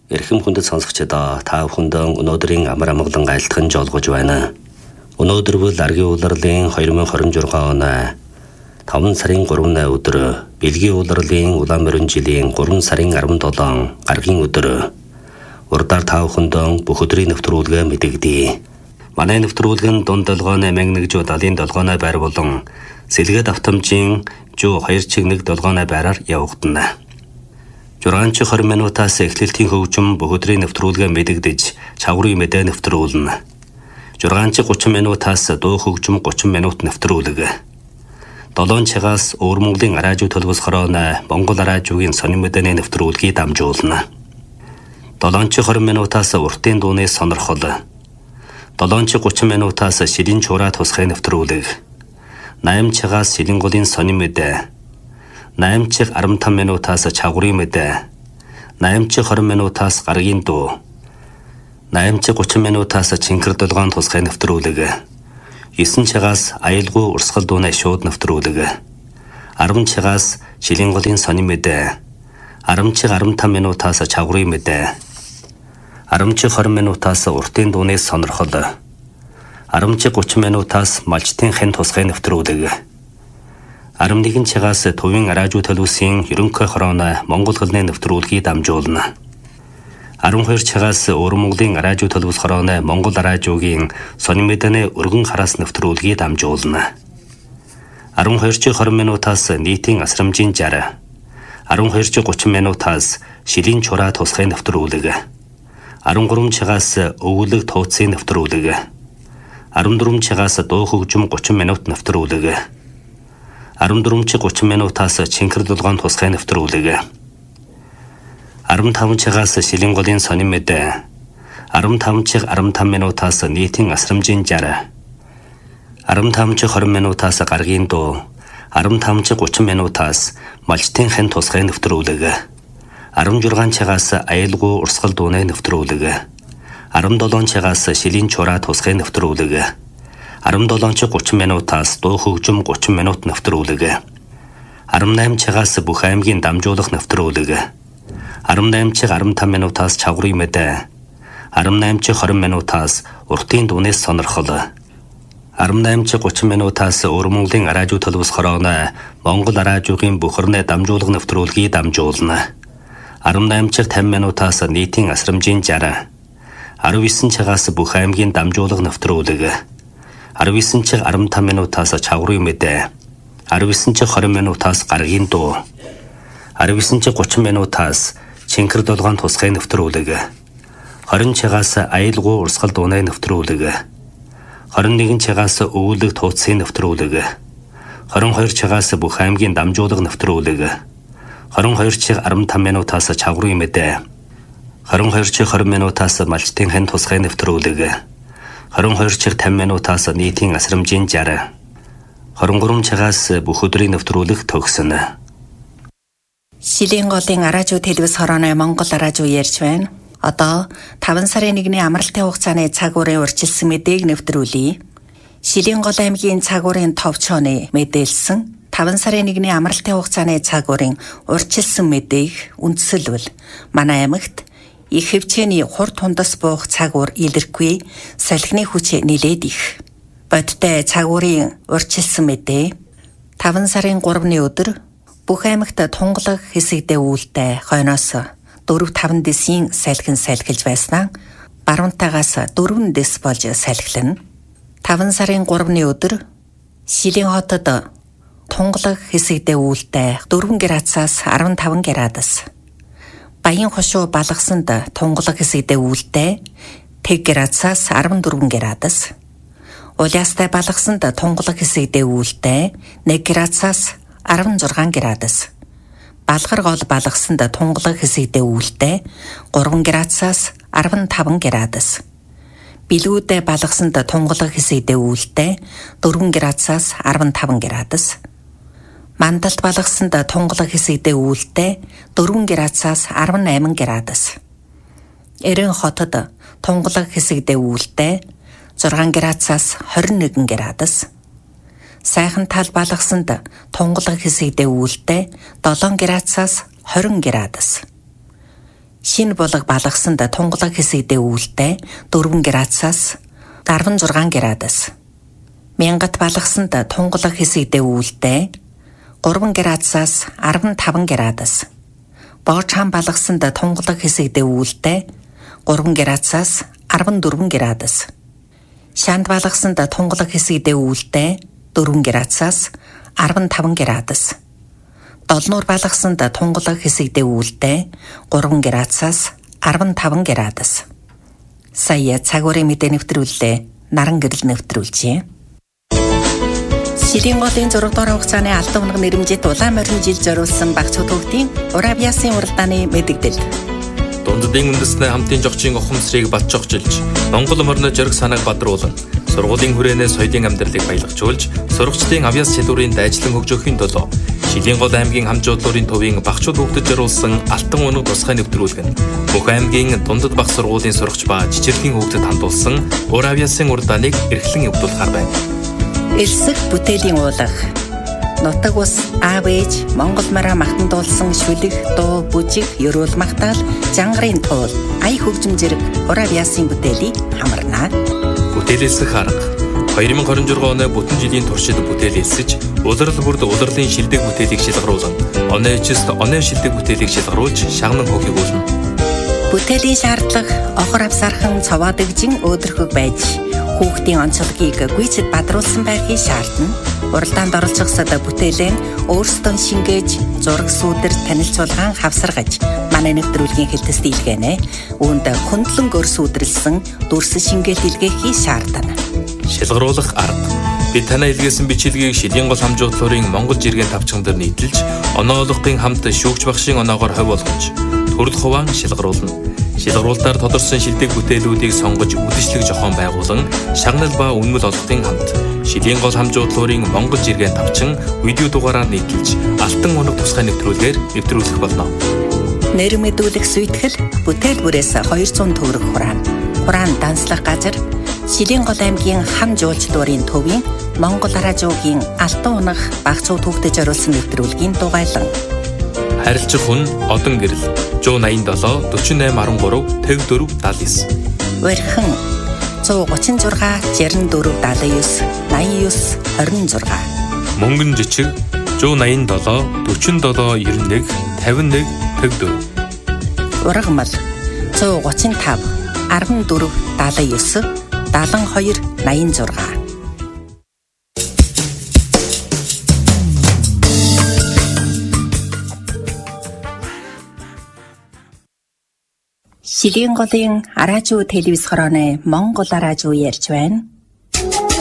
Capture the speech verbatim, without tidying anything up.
Эрхэм хүндэт сонсогчдоо та бүхэндээ өнөөдрийн амар амгалан айлтган жолгож байна. Өнөөдөр бол Аргийн улирлын two thousand twenty-six оны таван сарын гурван өдөр, Бэлгийн улирлын улаан морин жилийн гурван сарын seventeen гаргийн өдөр. Урдаар та бүхэндээ бүх өдрийн нэвтрүүлгээ мэдэгдэе. Манай нэвтрүүлгэн дунд долгооны one далийн долгооны байр болон сэлгээд автомжийн two чигнэг долгооны байраар явагдана. six twenty минутаас эхлэлтийн хөгжим бүх өдрийн нэвтрүүлгээ мэдэгдэж, чаврын мэдээ нэвтрүүлнэ. six thirty минутаас дуу хөгжим thirty минут нэвтрүүлэг. seven цагаас Өвөр Монголын радио төлбөс хорооны Монгол радиогийн сонин мэдээний нэвтрүүлгийг дамжуулна. seven twenty минутаас уртын дууны сонирхол. seven thirty минутаас шилэн чураа тусгай нэвтрүүлэг. eight цагаас шилэн голын сонин мэдээ. eight fifty минутаас чаврын мэдээ. eight twenty минутаас гаргийн дуу. eight thirty минутаас чинкэр долгоон тусгай нэвтрүүлэг. nine цагаас аюулгүй урсгал дууны шууд нэвтрүүлэг. ten цагаас шилэн голын сонин мэдээ. ten fifty минутаас чаврын мэдээ. ten twenty минутаас уртын дууны сонирхол. ten thirty минутаас малчтын хэн тусгай нэвтрүүлэг. eleven цагаас төвийн радио төлөвсийн ерөнхий хорооны Монгол хэлний нэвтрүүлгийг дамжуулна. twelve цагаас Өвөр Монголын радио төлөвс хорооны Монгол радиогийн сонин мэдээний өргөн хараас нэвтрүүлгийг дамжуулна. twelve twenty минутаас нийтийн асрамжийн sixty. twelve thirty минутаас шилэн чураа тусгай нэвтрүүлэг. thirteen цагаас өвөлөг тууцын нэвтрүүлэг. fourteen цагаас дуу хөгжим thirty минут нэвтрүүлэг. fourteen thirty минутаас чинкэр долгоон тусгай нэвтрүүлэг. fifteen цагаас шилэн голын сонин мэдээ. fifteen fifty минутаас нийтийн асрамжийн sixty. fifteen twenty минутаас гаргийн дуу. fifteen thirty минутаас малчтын хэн тусгай нэвтрүүлэг. sixteen цагаас аюулгүй урсгал дууны нэвтрүүлэг. seventeen цагаас шилэн чураа тусгай нэвтрүүлэг. seventeen thirty минутаас дуу хөгжим thirty минут нэвтрүүлэг. eighteen цагаас бүх аймгийн дамжуулах нэвтрүүлэг. eighteen fifty минутаас чаврын мэдээ. eighteen twenty минутаас уртын дууны сонирхол. eighteen thirty минутаас Өвөр Монголын радио төлөвс хорооны Монгол радиогийн бүхэрнээ дамжуулах нэвтрүүлгийг дамжуулна. eighteen fifty минутаас нийтийн асрамжийн sixty. nineteen цагаас бүх аймгийн дамжуулах нэвтрүүлэг. nineteen fifty минутаас чаврын мэдээ. nineteen twenty минутаас гаргийн дуу. nineteen thirty минутаас чинкэр долгоон тусгай нэвтрүүлэг. twenty цагаас аюулгүй урсгал дууны нэвтрүүлэг. twenty-one цагаас өвөлөг тууцын нэвтрүүлэг. twenty-two цагаас бүх аймгийн дамжуулах нэвтрүүлэг. twenty-two fifty минутаас чаврын мэдээ. twenty-two twenty минутаас малчтын хэн тусгай нэвтрүүлэг. twenty-two fifty минутаас нийтийн асрамжийн sixty. twenty-three цагаас бүх өдрийн нэвтрүүлэг төгснө. Шилэн голын радио телевиз хорооны Монгол радио ярьж байна. Одоо five сарын one-ний амралтын хугацааны цагуурын урьдчилсан мэдээг нэвтрүүлье. Шилэн гол аймгийн цагуурын товчооны мэдээлсэн five сарын one-ний амралтын хугацааны цагуурын урьдчилсан мэдээг үндсэлбэл манай аймагт их хэмжээний хурд тундас буух цагуур илэрхгүй, салхины хүч нэлээд их. Бодтой цагуурын урьдчилсан мэдээ five сарын three-ны өдөр бүх аймагт тунгалаг хэсэгдээ үүлтэй хойноос four five дэсийн салхин салхилж байснаа баруунтаагаас four дэс болж салхилна. five сарын three-ны өдөр Шилэн хотод тунгалаг хэсэгдээ үүлтэй four градусаас fifteen градус. Баян хошуу балгасанд тунгалаг хэсэгдээ үүлтэй one градусаас fourteen градус. Улаастай балгасанд тунгалаг хэсэгдээ үүлтэй one градусаас sixteen градус. Балгар гол балгасанд тунгалаг хэсэгдээ үүлтэй three градусаас fifteen градус. Билүүдэ балгасанд тунгалаг хэсэгдээ үүлтэй four градусаас fifteen градус. Мандалт балгасанд тунгалаг хэсэгдээ үүлтэй four градусаас eighteen градус. Эрен хотод тунгалаг хэсэгдээ үүлтэй six градусаас twenty-one градус. Сайхан тал балгасанд тунгалаг хэсэгдээ үүлтэй seven градусаас twenty градус. Шинэ булга балгасанд тунгалаг хэсэгдээ үүлтэй дөрвөн градусаас арван зургаан градус. Мянгат балгасанд тунгалаг хэсэгдээ үүлтэй гурван градусаас арван таван градус. Боочхан балгасанд тунгалаг хэсэгдээ үүлтэй гурван градусаас арван дөрвөн градус. Шанд балгасанд тунгалаг хэсэгдээ үүлтэй дөрвөн градусаас арван таван градус. Долнуур балгасанд тунгалаг хэсэгдээ үүлтэй гурван градусаас арван таван градус. Сая цагуурын мэдээ нэвтрүүллээ. Наран гэрэл нэвтрүүлжээ. Шилийн голын зураг дор хугацааны алты хоног нэрэмжит улаан морин жил зориулсан багц хөтөлбөрийн Урабиасын уралдааны мэдэгдэл. Дундадын үндэснээ хамтын жогчийн ухамсарыг батжогчилж, Монгол морины жөрг санааг бадруулан, сургуулийн хүрээнээс соёлын амьдралыг баялагжуулж, сурагчдын авьяас чадварыг дайжлан хөгжөөхийн төлөө Шилийн гол аймгийн хамжуудлын төвийн багчууд хүүхдэд зориулсан алтан унаг тусгай нэвтрүүлэг нь бүх аймгийн дундад баг сургуулийн сурагч ба жижигхэн хүүхдэд хандуулсан Урабиасын уралдааныг эрхлэн явуулахаар байна. Элсэг бүтээлийн уулах. Нутаг ус аав ээж Монгол мараа магтандуулсан шүлэг, дуу, бүжиг, ёроол магтаал, жангарын туул, ая хөгжим зэрэг Урабиасын бүтээлийг хамарнаа. Бүтээлэлсэх арга. две тысячи двадцать четыре оны бүтэн жилийн туршид бүтээлэлсэж, улирал бүрд улирлын шилдэг бүтээлийг шилгаруулан, оны эчэст оны шилдэг бүтээлийг шилгаруулж, шагнан хөхийг уулна. Бүтээлийн шаардлага охор авсархан цовоодөгжин өөдрөхөг байж, хүүхдийн онцлогийг гүйцэд бадруулсан байхыг шаардна. Уралдаанд оролцохсод бүтээлээ өөрсдөө шингээж, зураг сүүдэр танилцуулгаан хавсаргаж, манай нэвтрүүлгийн хэлтэс дийлгэнэ. Үүнд хөндлөн гөр сүүдрэлсэн дүрс шингээл илгээхийг шаардна. Шилгаруулах арга. Бид танаа илгээсэн бичлэгийг Шилийн гол хамжуудлын Монгол жиргэн тавчхан дээр нийтэлж, оноологын хамт шүүгч багшийн оноогоор ховь болгож, төрөл хуваан шилгаруулна. Шилгаруулалтаар тодорсон шилдэг бүтээлүүдийг сонгож, үдшилэг жохоон байгуулан, шагнал ба үнэмэл олохын хамт Шилийн гол хамжуудлын Монгол жиргэн тавчхан видео дугаараар нийтэлж, алтан унаг тусгай нэвтрүүлгээр нэвтрүүлэх болно. Нэр мэдүүлэх сүйтгэл бүтээл бүрээс хоёр зуун төгрөг хураана. Хураан данслах газар Шилийн гол аймгийн хам жуулчлалын төвийн Монгол аражуугийн алтан унах багцууд хүүхдэд зориулсан нэвтрүүлгийн дугайлан. Харилцах хүн одон гэрэл зуун восемьдесят семь дөрвөн eight one три five девять. Урьхан зуун гучин зургаан жирэн дөрвөн даалгавс ninety nine twenty-six. Мөнгөн жичиг зуун восемьдесят семь дөрвөн девяносто один пятьдесят один фifty-four. Ургамал зуун гучин five арван дөрвөн даалгавс севен two ninety-six. Шилийн голын аражуу телевиз хорооны Монгол аражуу ярьж байна.